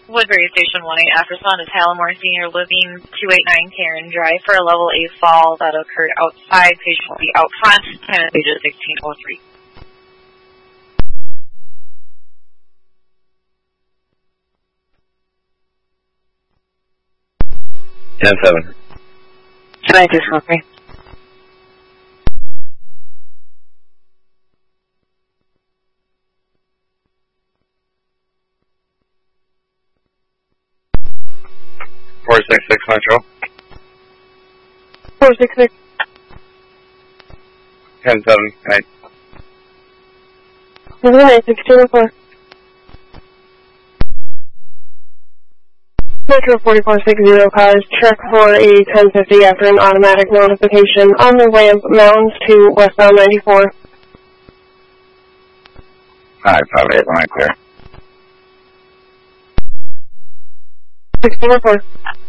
Woodbury Station 18 after respond is Hallamore Senior Living 289 Karen Drive for a level A fall that occurred outside. Patient will be out front, time of pages 1603. 10-7. 9243. Metro. 466. 10-7. Night. 1604. Metro 4460 cars truck for a 1050 after an automatic notification on the ramp mountains to westbound 94. Alright, 5-8, right there. 1604.